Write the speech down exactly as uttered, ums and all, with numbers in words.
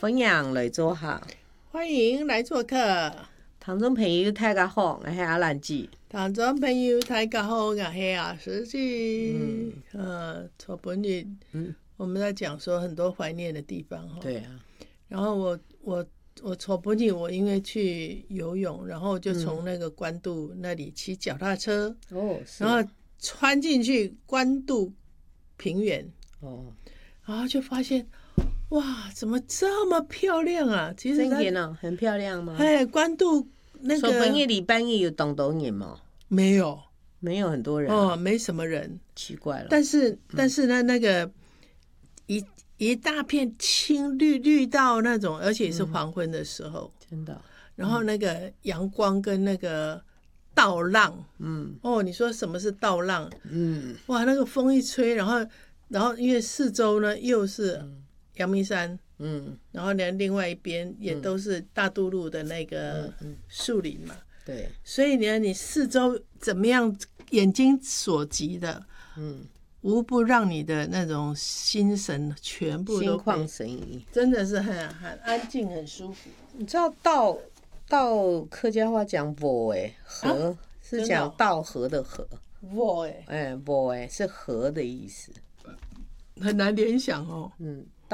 歡迎來做客， 歡迎來做客。 聽眾朋友大家好，我係阿蘭姐。 聽眾朋友大家好，我係阿詩姐。嗯，呃，從本日，嗯，我們在講說很多懷念的地方哈。 對啊。 然後我我我從本日我因為去游泳，然後就從那個關渡那裡騎腳踏車，哦、嗯，然後穿進去關渡平原，哦，然後就發現。哇，怎麼這麼漂亮啊？其實真的呢，很漂亮嗎？ 哎，關渡那個。 說半夜禮拜日有動到人嗎？ 沒有， 沒有很多人、啊、 哦，沒什麼人， 奇怪了。 但是，但是呢，那個一一大片青綠綠到那種，而且是黃昏的時候， 嗯、真的。 然後那個陽光跟那個稻浪，嗯，哦，你說什麼是稻浪？嗯，哇，那個風一吹，然後，然後因為四周呢又是。嗯陽明山，嗯，然後呢，另外一邊也都是大肚路的那個樹林嘛，嗯嗯、對，所以呢，你四周怎麼樣，眼睛所及的，嗯，無不讓你的那種心神全部都心曠神怡， 真的是很很安靜，很舒服。 你知道稻稻客家話講圏哎河、啊、是講稻河的河， 圏哎， 哎圏哎是河的意思， 很難聯想哦， 嗯。